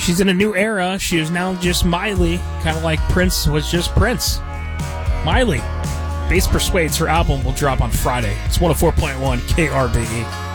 She's in a new era. She is now just Miley, kind of like Prince was just Prince. Miley. Bass Persuades, her album will drop on Friday. It's 104.1 KRBE.